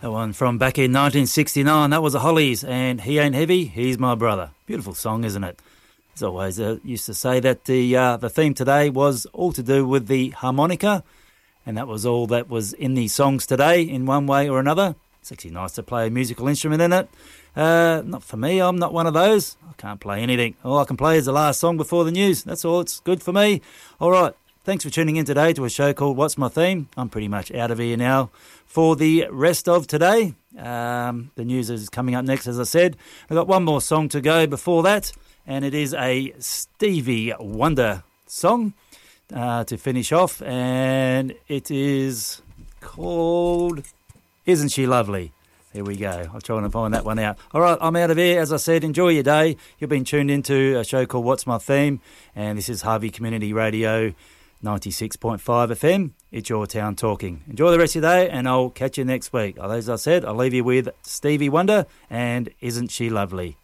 That one from back in 1969. That was the Hollies, and He Ain't Heavy, He's My Brother. Beautiful song, isn't it? As always, used to say that the theme today was all to do with the harmonica, and that was all that was in the songs today in one way or another. It's actually nice to play a musical instrument in it. Not for me, I'm not one of those. I can't play anything. All I can play is the last song before the news. That's all, it's good for me. All right, thanks for tuning in today to a show called What's My Theme? I'm pretty much out of here now for the rest of today. The news is coming up next, as I said. I've got one more song to go before that, and it is a Stevie Wonder song to finish off, and it is called Isn't She Lovely? There we go. I'll try and find that one out. All right, I'm out of here. As I said, enjoy your day. You've been tuned into a show called What's My Theme, and this is Harvey Community Radio 96.5 FM. It's your town talking. Enjoy the rest of your day, and I'll catch you next week. As I said, I'll leave you with Stevie Wonder and Isn't She Lovely?